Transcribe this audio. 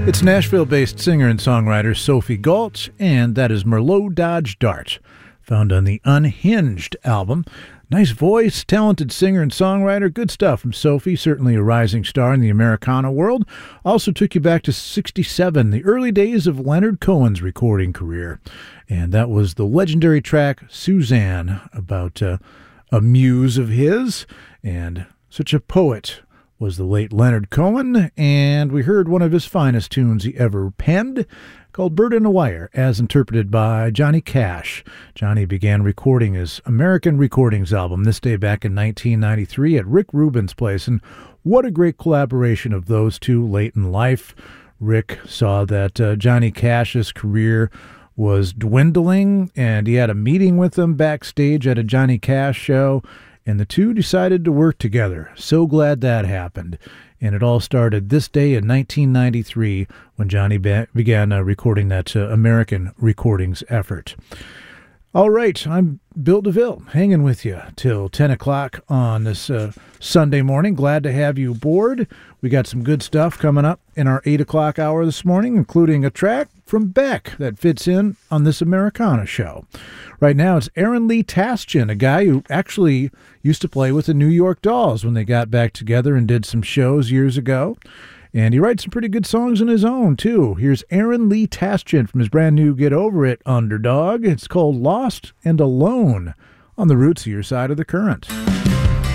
It's Nashville-based singer and songwriter Sophie Gault, and that is Merlot Dodge Dart, found on the Unhinged album. Nice voice, talented singer and songwriter, good stuff from Sophie, certainly a rising star in the Americana world. Also took you back to 1967, the early days of Leonard Cohen's recording career. And that was the legendary track Suzanne, about a muse of his, and such a poet was the late Leonard Cohen, and we heard one of his finest tunes he ever penned, called Bird in a Wire, as interpreted by Johnny Cash. Johnny began recording his American Recordings album this day back in 1993 at Rick Rubin's place, and what a great collaboration of those two late in life. Rick saw that Johnny Cash's career was dwindling, and he had a meeting with him backstage at a Johnny Cash show, and the two decided to work together. So glad that happened. And it all started this day in 1993 when Johnny began recording that American Recordings effort. All right, I'm Bill DeVille, hanging with you till 10 o'clock on this Sunday morning. Glad to have you aboard. We got some good stuff coming up in our 8 o'clock hour this morning, including a track from Beck that fits in on this Americana show. Right now, it's Aaron Lee Tasjan, a guy who actually used to play with the New York Dolls when they got back together and did some shows years ago. And he writes some pretty good songs on his own, too. Here's Aaron Lee Tasjan from his brand new Get Over It, Underdog. It's called Lost and Alone on the Roots of Your Side of the Current.